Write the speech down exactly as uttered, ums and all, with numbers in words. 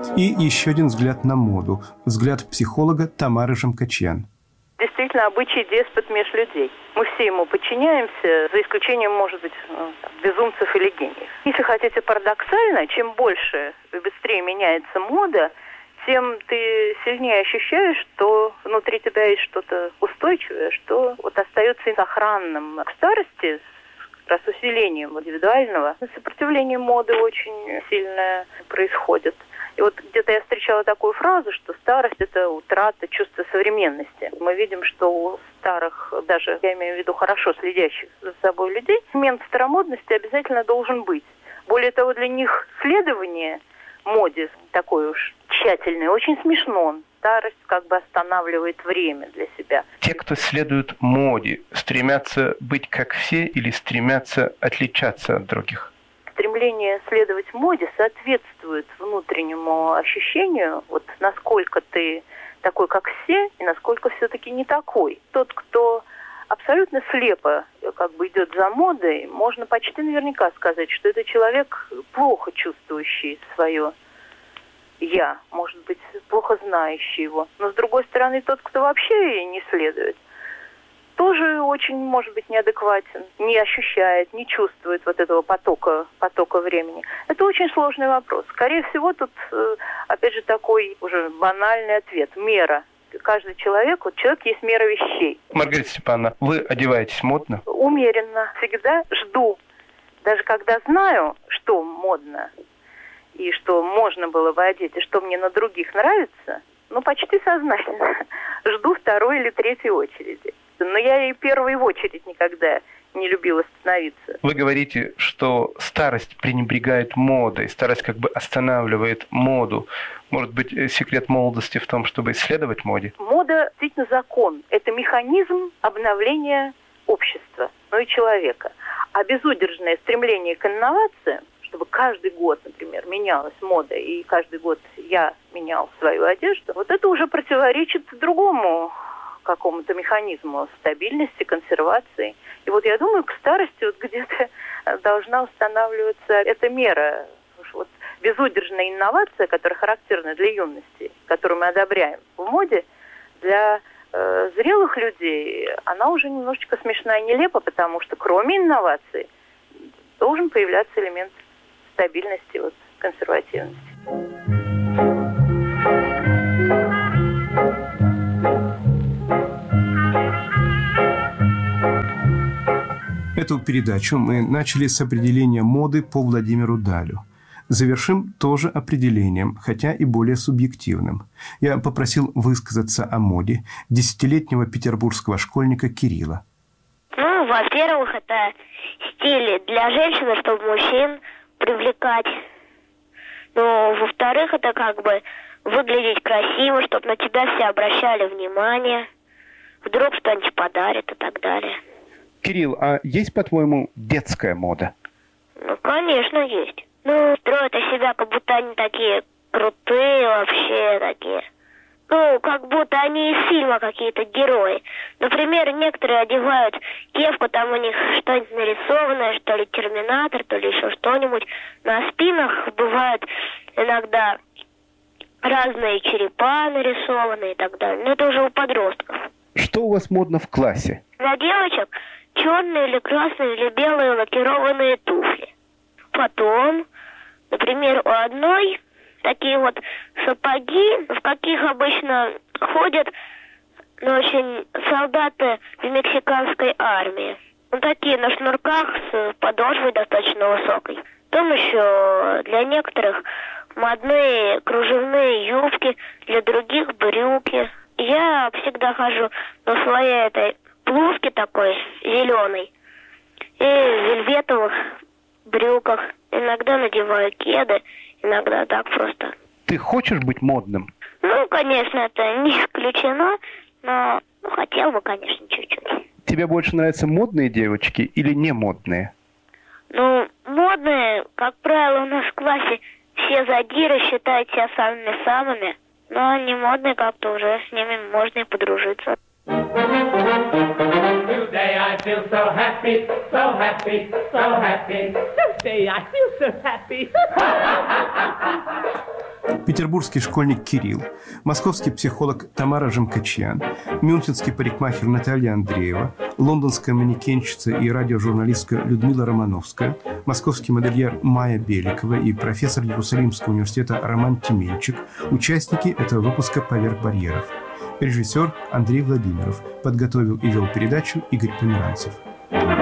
И еще один взгляд на моду. Взгляд психолога Тамары Жамкачян. Действительно, обычай деспот меж людей. Мы все ему подчиняемся, за исключением, может быть, ну, там, безумцев или гениев. Если хотите парадоксально, чем больше и быстрее меняется мода, тем ты сильнее ощущаешь, что внутри тебя есть что-то устойчивое, что вот остается сохранным. К старости, с усилением индивидуального, сопротивление моды очень сильное происходит. И вот где-то я встречала такую фразу, что старость – это утрата чувства современности. Мы видим, что у старых, даже, я имею в виду хорошо следящих за собой людей, момент старомодности обязательно должен быть. Более того, для них следование моде такой уж тщательный очень смешно. Старость как бы останавливает время для себя. Те, кто следует моде, стремятся быть как все или стремятся отличаться от других? Стремление следовать моде соответствует внутреннему ощущению, вот насколько ты такой, как все, и насколько все-таки не такой. Тот, кто абсолютно слепо как бы идет за модой, можно почти наверняка сказать, что это человек, плохо чувствующий свое «я», может быть, плохо знающий его. Но, с другой стороны, тот, кто вообще не следует, тоже очень, может быть, неадекватен, не ощущает, не чувствует вот этого потока, потока времени. Это очень сложный вопрос. Скорее всего, тут, опять же, такой уже банальный ответ. Мера. Каждый человек, вот человек есть мера вещей. Маргарита Степановна, вы одеваетесь модно? Умеренно. Всегда жду. Даже когда знаю, что модно, и что можно было бы одеть, и что мне на других нравится, ну, почти сознательно жду второй или третьей очереди. Но я и первой в очередь никогда не любила становиться. Вы говорите, что старость пренебрегает модой, старость как бы останавливает моду. Может быть, секрет молодости в том, чтобы исследовать моде? Мода действительно закон. Это механизм обновления общества, ну и человека. А безудержное стремление к инновациям, чтобы каждый год, например, менялась мода, и каждый год я менял свою одежду, вот это уже противоречит другому какому-то механизму стабильности, консервации. И вот я думаю, к старости вот где-то должна устанавливаться эта мера. Вот безудержная инновация, которая характерна для юности, которую мы одобряем в моде, для э, зрелых людей, она уже немножечко смешная и нелепа, потому что кроме инноваций должен появляться элемент стабильности, вот, консервативности. Эту передачу мы начали с определения моды по Владимиру Далю. Завершим тоже определением, хотя и более субъективным. Я попросил высказаться о моде десятилетнего петербургского школьника Кирилла. Ну, во-первых, это стиль для женщины, чтобы мужчин привлекать. Ну, во-вторых, это как бы выглядеть красиво, чтобы на тебя все обращали внимание. Вдруг что-нибудь подарят и так далее. Кирилл, а есть, по-твоему, детская мода? Ну, конечно, есть. Ну, строят из себя, как будто они такие крутые вообще такие. Ну, как будто они из фильма какие-то герои. Например, некоторые одевают кепку, там у них что-нибудь нарисованное, что ли Терминатор, то ли еще что-нибудь. На спинах бывают иногда разные черепа нарисованные и так далее. Но это уже у подростков. Что у вас модно в классе? Для девочек черные или красные или белые лакированные туфли. Потом, например, у одной такие вот сапоги, в каких обычно ходят, ну, очень солдаты в мексиканской армии. Ну, такие на шнурках с подошвой достаточно высокой. Потом еще для некоторых модные кружевные юбки, для других брюки. Я всегда хожу на своей этой блузке такой зеленой и в вельветовых брюках. Иногда надеваю кеды, иногда так просто. Ты хочешь быть модным? Ну, конечно, это не исключено, но ну, хотел бы, конечно, чуть-чуть. Тебе больше нравятся модные девочки или не модные? Ну, модные, как правило, у нас в классе все задиры считают себя самыми-самыми, но не модные как-то уже с ними можно и подружиться. Today I feel so happy, so happy, so happy. Today I feel so happy. петербургский школьник Кирилл, московский психолог Тамара Жемкачьян, мюнхенский парикмахер Наталья Андреева, лондонская манекенщица и радиожурналистка Людмила Романовская, московский модельер Майя Беликова и профессор Иерусалимского университета Роман Тименчик – участники этого выпуска «Поверх барьеров». Режиссер Андрей Владимиров. Подготовил и вел передачу Игорь Померанцев.